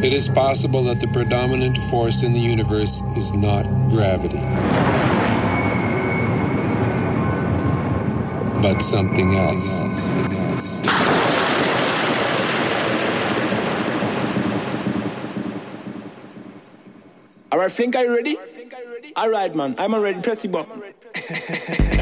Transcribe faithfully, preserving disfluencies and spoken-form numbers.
It is possible that the predominant force in the universe is not gravity, but something else. All right, Flink, are you ready? All right, man, I'm already. Press the button.